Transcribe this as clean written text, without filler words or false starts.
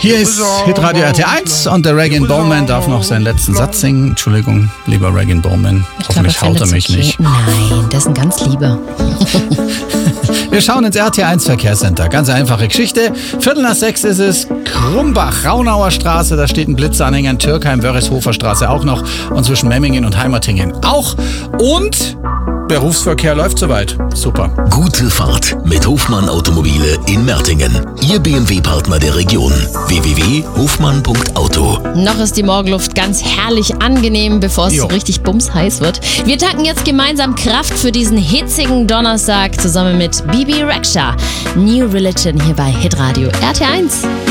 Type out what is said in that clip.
Hier ist Hitradio RT1 und der Regan Bowman darf noch seinen letzten Satz singen. Entschuldigung, lieber Regan Bowman. Hoffentlich haut er mich nicht. Nein, das ist ein ganz lieber. Wir schauen ins RT1 Verkehrscenter. Ganz einfache Geschichte. 5:45 ist es. Krumbach, Raunauer Straße, da steht ein Blitzanhänger in Türkheim, Wörishofer Straße auch noch und zwischen Memmingen und Heimertingen auch. Und Berufsverkehr läuft soweit. Super. Gute Fahrt mit Hofmann Automobile in Mertingen. Ihr BMW-Partner der Region. www.hofmann.auto. Noch ist die Morgenluft ganz herrlich angenehm, bevor es so richtig bumsheiß wird. Wir tanken jetzt gemeinsam Kraft für diesen hitzigen Donnerstag zusammen mit Bibi Rexha. New Religion hier bei Hitradio RT1.